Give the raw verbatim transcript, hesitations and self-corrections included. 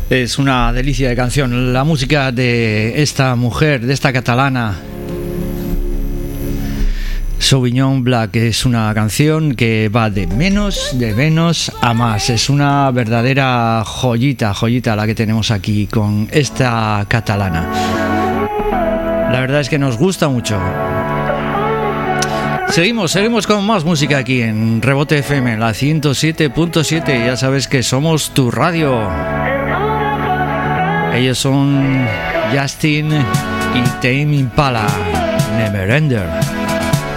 Es una delicia de canción. La música de esta mujer, de esta catalana, Sauvignon Black, es una canción que va de menos, de menos a más. Es una verdadera joyita, joyita la que tenemos aquí con esta catalana. La verdad es que nos gusta mucho. Seguimos, seguimos con más música aquí en Rebote F M, la ciento siete punto siete. Ya sabes que somos tu radio. Ellos son Justin y Tame Impala, Never Ender.